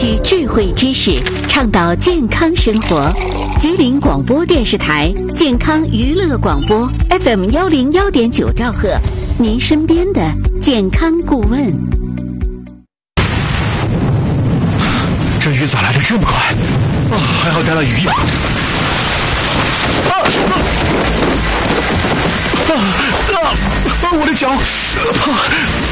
取智慧知识，倡导健康生活。吉林广播电视台健康娱乐广播 FM101.9兆赫，您身边的健康顾问。 这雨咋来的这么快？还好带了雨衣。我的脚！